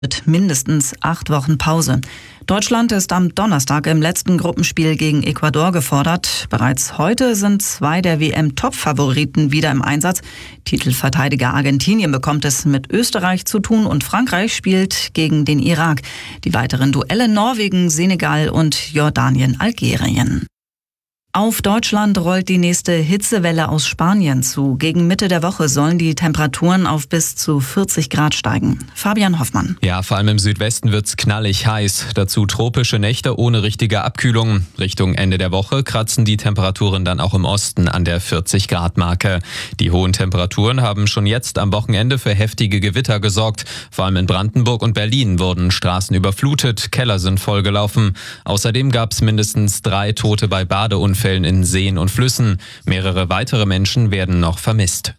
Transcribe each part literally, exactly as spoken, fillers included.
mit mindestens acht Wochen Pause. Deutschland ist am Donnerstag im letzten Gruppenspiel gegen Ecuador gefordert. Bereits heute sind zwei der W M-Top-Favoriten wieder im Einsatz. Titelverteidiger Argentinien bekommt es mit Österreich zu tun und Frankreich spielt gegen den Irak. Die weiteren Duelle Norwegen, Senegal und Jordanien, Algerien. Auf Deutschland rollt die nächste Hitzewelle aus Spanien zu. Gegen Mitte der Woche sollen die Temperaturen auf bis zu vierzig Grad steigen. Fabian Hoffmann. Ja, vor allem im Südwesten wird's knallig heiß. Dazu tropische Nächte ohne richtige Abkühlung. Richtung Ende der Woche kratzen die Temperaturen dann auch im Osten an der vierzig Grad Marke. Die hohen Temperaturen haben schon jetzt am Wochenende für heftige Gewitter gesorgt. Vor allem in Brandenburg und Berlin wurden Straßen überflutet, Keller sind vollgelaufen. Außerdem gab's mindestens drei Tote bei Badeunfällen in Seen und Flüssen. Mehrere weitere Menschen werden noch vermisst.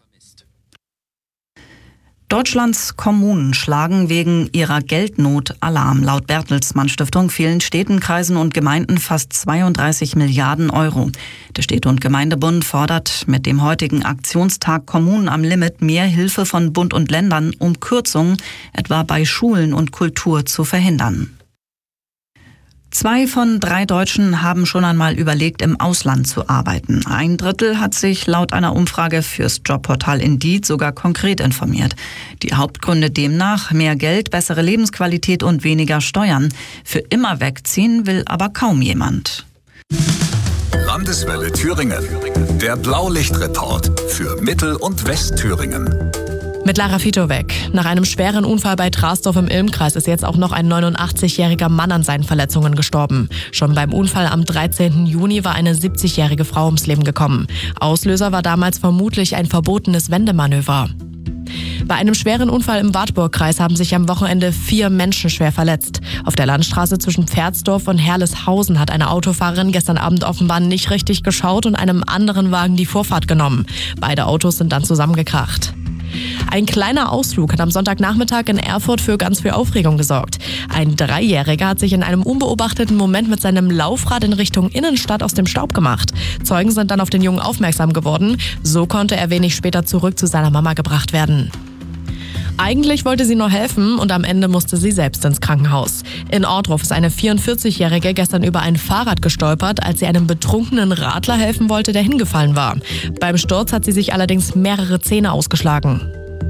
Deutschlands Kommunen schlagen wegen ihrer Geldnot Alarm. Laut Bertelsmann Stiftung fehlen Städten, Kreisen und Gemeinden fast zweiunddreißig Milliarden Euro. Der Städte- und Gemeindebund fordert mit dem heutigen Aktionstag Kommunen am Limit mehr Hilfe von Bund und Ländern, um Kürzungen etwa bei Schulen und Kultur zu verhindern. Zwei von drei Deutschen haben schon einmal überlegt, im Ausland zu arbeiten. Ein Drittel hat sich laut einer Umfrage fürs Jobportal Indeed sogar konkret informiert. Die Hauptgründe demnach: mehr Geld, bessere Lebensqualität und weniger Steuern. Für immer wegziehen will aber kaum jemand. Landeswelle Thüringen. Der Blaulichtreport für Mittel- und Westthüringen. Mit Lara Fitowek. Nach einem schweren Unfall bei Trasdorf im Ilmkreis ist jetzt auch noch ein neunundachtzigjähriger Mann an seinen Verletzungen gestorben. Schon beim Unfall am dreizehnten Juni war eine siebzigjährige Frau ums Leben gekommen. Auslöser war damals vermutlich ein verbotenes Wendemanöver. Bei einem schweren Unfall im Wartburgkreis haben sich am Wochenende vier Menschen schwer verletzt. Auf der Landstraße zwischen Pferdsdorf und Herleshausen hat eine Autofahrerin gestern Abend offenbar nicht richtig geschaut und einem anderen Wagen die Vorfahrt genommen. Beide Autos sind dann zusammengekracht. Ein kleiner Ausflug hat am Sonntagnachmittag in Erfurt für ganz viel Aufregung gesorgt. Ein Dreijähriger hat sich in einem unbeobachteten Moment mit seinem Laufrad in Richtung Innenstadt aus dem Staub gemacht. Zeugen sind dann auf den Jungen aufmerksam geworden. So konnte er wenig später zurück zu seiner Mama gebracht werden. Eigentlich wollte sie nur helfen und am Ende musste sie selbst ins Krankenhaus. In Ohrdruf ist eine vierundvierzigjährige gestern über ein Fahrrad gestolpert, als sie einem betrunkenen Radler helfen wollte, der hingefallen war. Beim Sturz hat sie sich allerdings mehrere Zähne ausgeschlagen.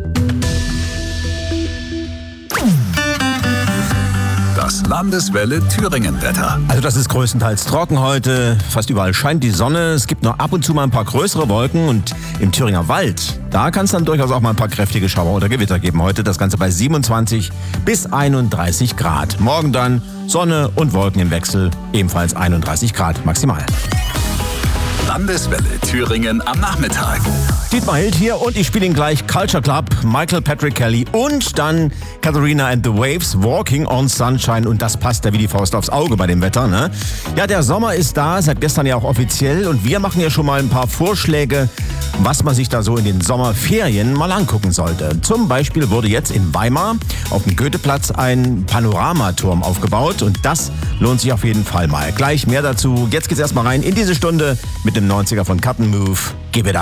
Das Landeswelle Thüringen-Wetter. Also das ist größtenteils trocken heute. Fast überall scheint die Sonne. Es gibt nur ab und zu mal ein paar größere Wolken. Und im Thüringer Wald, da kann es dann durchaus auch mal ein paar kräftige Schauer oder Gewitter geben heute. Das Ganze bei siebenundzwanzig bis einunddreißig Grad. Morgen dann Sonne und Wolken im Wechsel. Ebenfalls einunddreißig Grad maximal. Landeswelle Thüringen am Nachmittag. Dietmar Hild hier und ich spiele ihn gleich Culture Club, Michael Patrick Kelly und dann Katharina and the Waves, Walking on Sunshine, und das passt ja wie die Faust aufs Auge bei dem Wetter, ne? Ja, der Sommer ist da, seit gestern ja auch offiziell, und wir machen ja schon mal ein paar Vorschläge, was man sich da so in den Sommerferien mal angucken sollte. Zum Beispiel wurde jetzt in Weimar auf dem Goetheplatz ein Panoramaturm aufgebaut und das lohnt sich auf jeden Fall mal. Gleich mehr dazu. Jetzt geht's erstmal rein in diese Stunde mit dem neunziger von Cut and Move. Give it up.